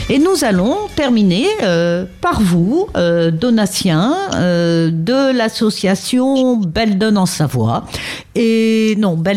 Et nous allons terminer par vous, Donatien, de l'association Belledonne en Savoie. Et non,